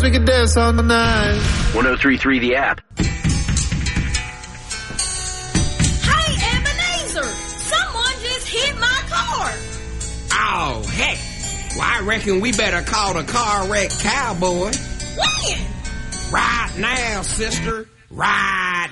we could dance all the night. 103.3 The App. Hey, Ebenezer! Someone just hit my car! Oh, heck. Well, I reckon we better call the car wreck cowboy. When? Right now, sister. Right